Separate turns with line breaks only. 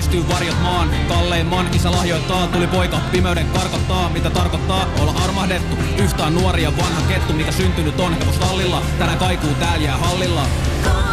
lähestyy varjot maan kalleimman. Isä lahjoittaa, tuli poika pimeyden karkottaa. Mitä tarkoittaa olla armahdettu? Yhtään nuori ja vanha kettu, mikä syntynyt on hevostallilla. Tänään kaikuu täällä jää hallilla.